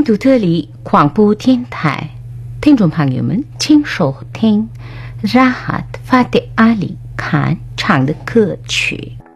杜特里广播电台，听众朋友们，请收听 Rahat Fateh Ali Khan 唱的歌曲。